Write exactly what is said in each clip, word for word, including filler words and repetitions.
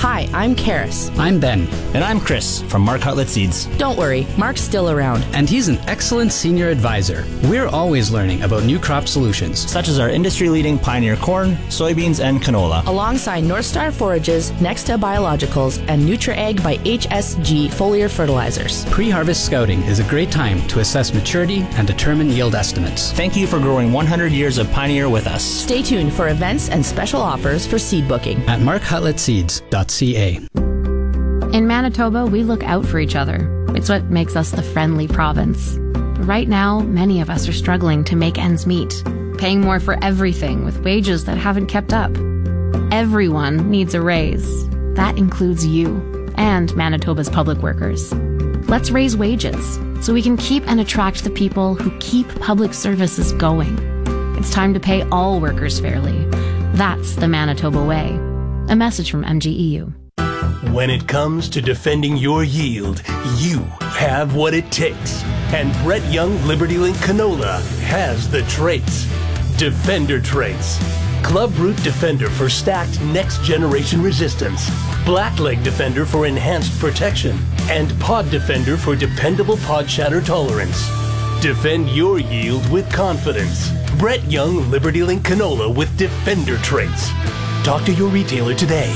Hi, I'm Karis. I'm Ben. And I'm Chris from Mark Hutlett Seeds. Don't worry, Mark's still around. And he's an excellent senior advisor. We're always learning about new crop solutions, such as our industry-leading Pioneer corn, soybeans, and canola. Alongside North Star Forages, Nexta Biologicals, and NutriAg by H S G foliar fertilizers. Pre-harvest scouting is a great time to assess maturity and determine yield estimates. Thank you for growing one hundred years of Pioneer with us. Stay tuned for events and special offers for seed booking at mark hutlett seeds dot c a. In Manitoba, we look out for each other. It's what makes us the friendly province. But right now, many of us are struggling to make ends meet, paying more for everything with wages that haven't kept up. Everyone needs a raise. That includes you and Manitoba's public workers. Let's raise wages so we can keep and attract the people who keep public services going. It's time to pay all workers fairly. That's the Manitoba way. A message from M G E U. When it comes to defending your yield, you have what it takes. And Brett Young LibertyLink Canola has the traits. Defender traits. Club Root Defender for stacked next-generation resistance. Blackleg Defender for enhanced protection. And Pod Defender for dependable pod shatter tolerance. Defend your yield with confidence. Brett Young LibertyLink Canola with Defender traits. Talk to your retailer today.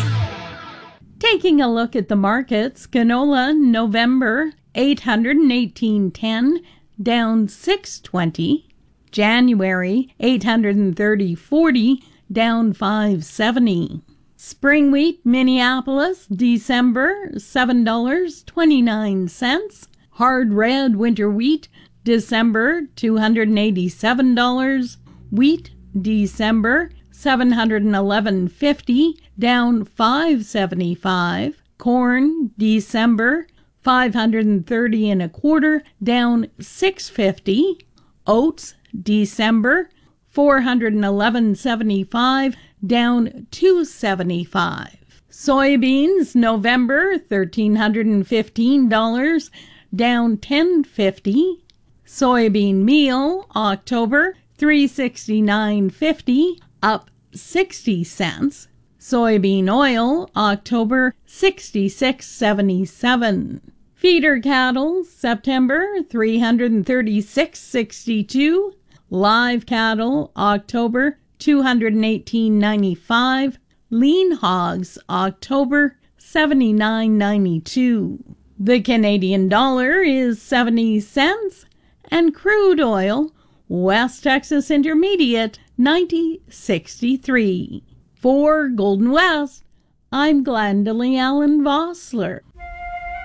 Taking a look at the markets, canola November eight hundred eighteen ten down six twenty, January eight hundred thirty forty down five seventy. Spring wheat Minneapolis December seven dollars and twenty-nine cents. Hard red winter wheat December two hundred eighty-seven dollars. Wheat December seven hundred eleven dollars and fifty cents down five seventy-five. Corn December five hundred thirty and a quarter down six fifty. Oats December four hundred eleven seventy-five down two seventy-five. Soybeans November one thousand three hundred fifteen dollars down ten fifty. Soybean meal October three sixty-nine fifty up sixty cents. Soybean oil October sixty-six seventy-seven. Feeder cattle September three hundred thirty-six sixty-two. Live cattle October two hundred eighteen ninety-five. Lean hogs October seventy-nine ninety-two. The Canadian dollar is seventy cents and crude oil West Texas Intermediate ninety sixty-three. For Golden West, I'm Glendalee Allen Vossler.